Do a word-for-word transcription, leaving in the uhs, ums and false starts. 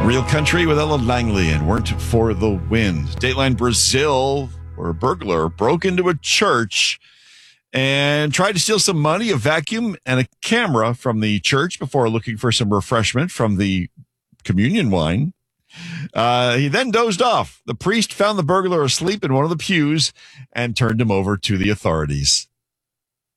Real Country with Ella Langley and Weren't for the Wind. Dateline Brazil, where a burglar broke into a church and tried to steal some money, a vacuum, and a camera from the church before looking for some refreshment from the communion wine. Uh, he then dozed off. The priest found the burglar asleep in one of the pews and turned him over to the authorities.